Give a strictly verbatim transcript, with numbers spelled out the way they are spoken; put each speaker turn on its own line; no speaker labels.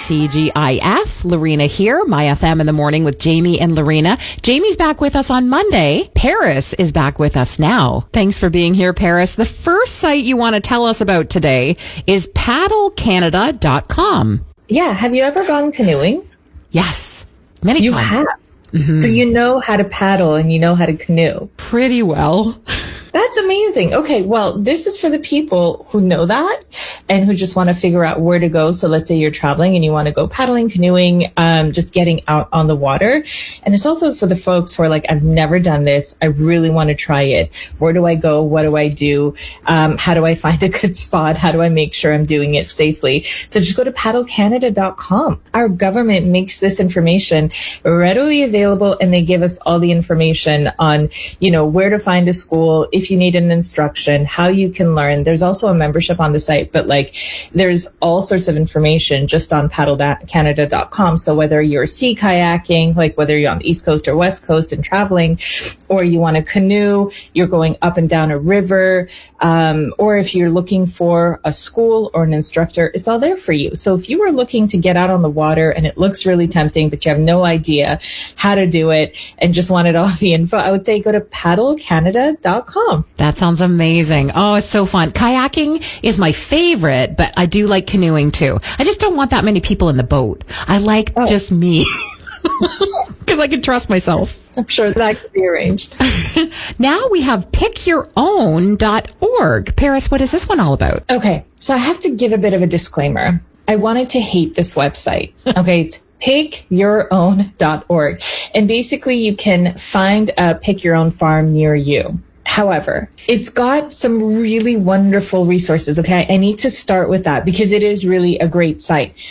T G I F, Lorena here, My F M in the morning with Jamie and Lorena. Jamie's back with us on Monday. Paris is back with us now. Thanks for being here, Paris. The first site you want to tell us about today is paddle canada dot com.
Yeah. Have you ever gone canoeing?
Yes. Many
you
times.
You have.
Mm-hmm.
So you know how to paddle and you know how to canoe.
Pretty well.
That's amazing. Okay, well, this is for the people who know that and who just want to figure out where to go. So let's say you're traveling and you want to go paddling, canoeing, um, just getting out on the water. And it's also for the folks who are like, I've never done this. I really want to try it. Where do I go? What do I do? Um, how do I find a good spot? How do I make sure I'm doing it safely? So just go to paddle canada dot com. Our government makes this information readily available and they give us all the information on, you know, where to find a school, if you need an instruction, how you can learn. There's also a membership on the site, but like there's all sorts of information just on paddle canada dot com. So whether you're sea kayaking, like whether you're on the East Coast or West Coast and traveling, or you want to canoe, you're going up and down a river, um, or if you're looking for a school or an instructor, it's all there for you. So if you are looking to get out on the water and it looks really tempting, but you have no idea how to do it and just wanted all the info, I would say go to paddle canada dot com.
That sounds amazing. Oh, it's so fun. Kayaking is my favorite, but I do like canoeing too. I just don't want that many people in the boat. I like oh. just me because I can trust myself.
I'm sure that could be arranged.
Now we have pick your own dot org. Paris, what is this one all about?
Okay, so I have to give a bit of a disclaimer. I wanted to hate this website. Okay, it's pick your own dot org. And basically you can find a pick your own farm near you. However, it's got some really wonderful resources. Okay, I need to start with that because it is really a great site.